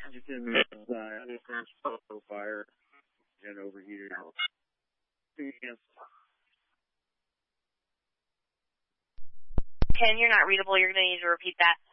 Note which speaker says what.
Speaker 1: oxygen fire and overheated.
Speaker 2: Ken, you're not readable. You're going to need to repeat that.